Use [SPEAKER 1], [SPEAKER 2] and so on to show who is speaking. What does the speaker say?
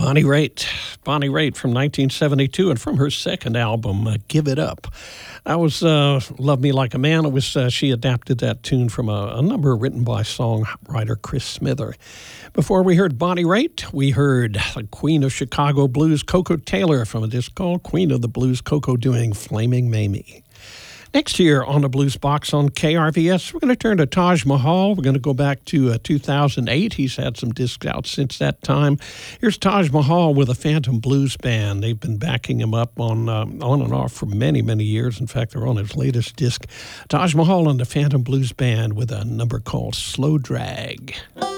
[SPEAKER 1] Bonnie Raitt. Bonnie Raitt from 1972, and from her second album, Give It Up. That was Love Me Like a Man. It was she adapted that tune from a number written by songwriter Chris Smither. Before we heard Bonnie Raitt, we heard the Queen of Chicago Blues, Koko Taylor, from a disc called Queen of the Blues, Koko, doing Flaming Mamie. Next year on the Blues Box on KRVS, we're going to turn to Taj Mahal. We're going to go back to 2008. He's had some discs out since that time. Here's Taj Mahal with the Phantom Blues Band. They've been backing him up on and off for many, many years. In fact, they're on his latest disc. Taj Mahal and the Phantom Blues Band with a number called Slow Drag.